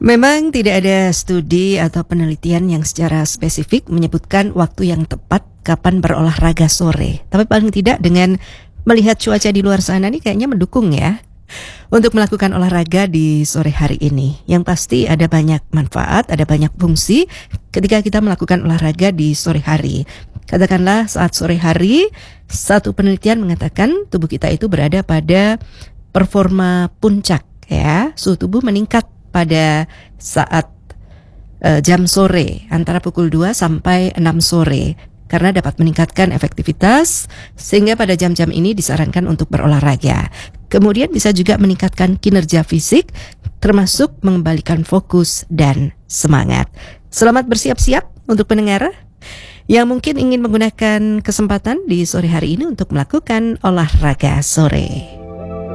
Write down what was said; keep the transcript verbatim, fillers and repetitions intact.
Memang tidak ada studi atau penelitian yang secara spesifik menyebutkan waktu yang tepat kapan berolahraga sore. Tapi paling tidak dengan melihat cuaca di luar sana nih kayaknya mendukung ya untuk melakukan olahraga di sore hari ini. Yang pasti ada banyak manfaat, ada banyak fungsi ketika kita melakukan olahraga di sore hari. Katakanlah saat sore hari, satu penelitian mengatakan tubuh kita itu berada pada performa puncak ya. Suhu tubuh meningkat pada saat uh, jam sore antara pukul dua sampai enam sore karena dapat meningkatkan efektivitas sehingga pada jam-jam ini disarankan untuk berolahraga. Kemudian bisa juga meningkatkan kinerja fisik termasuk mengembalikan fokus dan semangat. Selamat bersiap-siap untuk pendengar yang mungkin ingin menggunakan kesempatan di sore hari ini untuk melakukan olahraga sore.